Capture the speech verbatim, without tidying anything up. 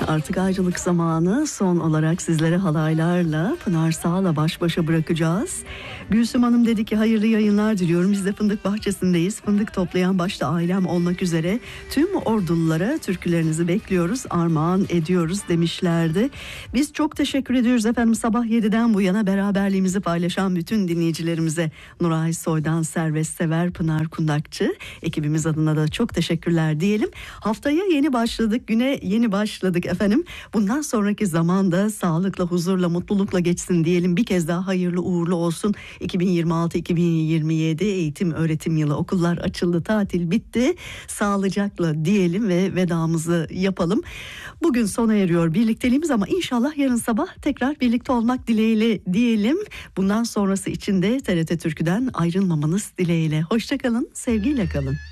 Artık ayrılık zamanı. Son olarak sizlere halaylarla Pınar Sağ'la baş başa bırakacağız. Gülsüm Hanım dedi ki hayırlı yayınlar diliyorum. Biz de Fındık Bahçesi'ndeyiz. Fındık toplayan başta ailem olmak üzere tüm ordululara türkülerinizi bekliyoruz, armağan ediyoruz demişlerdi. Biz çok teşekkür ediyoruz efendim. Sabah yediden bu yana beraberliğimizi paylaşan bütün dinleyicilerimize, Nuray Soy'dan Servet Sever, Pınar Kundakçı ekibimiz adına da çok teşekkürler diyelim. Haftaya yeni başladık, güne yeni başladık efendim. Bundan sonraki zamanda sağlıkla, huzurla, mutlulukla geçsin diyelim. Bir kez daha hayırlı uğurlu olsun. iki bin yirmi altı iki bin yirmi yedi eğitim öğretim yılı, okullar açıldı, tatil bitti. Sağlıcakla diyelim ve vedamızı yapalım. Bugün sona eriyor birlikteliğimiz ama inşallah yarın sabah tekrar birlikte olmak dileğiyle diyelim. Bundan sonrası için de T R T Türkü'den ayrılmamanız dileğiyle. Hoşça kalın, sevgiyle kalın.